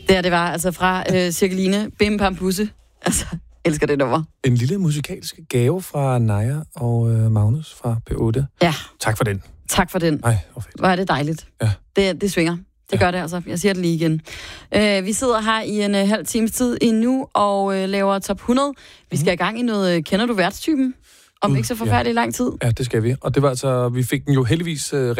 Det var altså fra Cirkeline, Bim Pam Pusse. Altså, elsker det nummer. En lille musikalsk gave fra Naja og Magnus fra P8. Ja. Tak for den. Tak for den. Ej, hvor fedt. Hvor er det dejligt. Ja. Det svinger. Det gør det altså. Jeg siger det lige igen. Vi sidder her i en halv times tid endnu og laver top 100. Vi skal i gang i noget Kender du værtstypen? Om ikke så forfærdelig lang tid. Ja, det skal vi. Og det var altså, vi fik den jo heldigvis